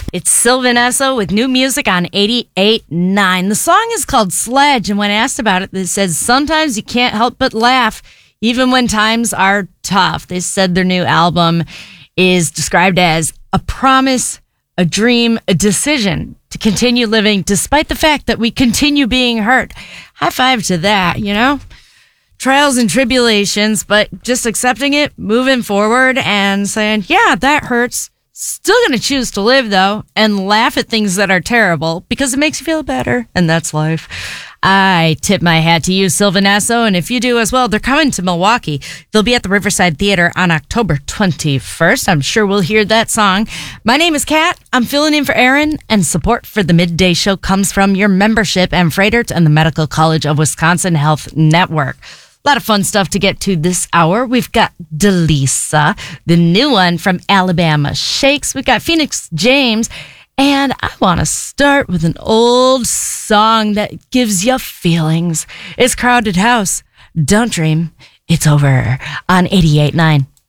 It's Sylvan Esso with new music on 88.9. The song is called Sledge, and when asked about it, it says, sometimes you can't help but laugh, even when times are tough. They said their new album is described as a promise, a dream, a decision to continue living despite the fact that we continue being hurt. High five to that, you know? Trials and tribulations, but just accepting it, moving forward, and saying, yeah, that hurts. Still going to choose to live, though, and laugh at things that are terrible because it makes you feel better, and that's life. I tip my hat to you, Sylvan Esso, and if you do as well, they're coming to Milwaukee. They'll be at the Riverside Theater on October 21st. I'm sure we'll hear that song. My name is Kat. I'm filling in for Aaron, and support for the Midday Show comes from your membership and Freighterts and the Medical College of Wisconsin Health Network. A lot of fun stuff to get to this hour. We've got Delisa, the new one from Alabama Shakes. We've got Phoenix James. And I want to start with an old song that gives you feelings. It's Crowded House. Don't dream. It's over on 88.9.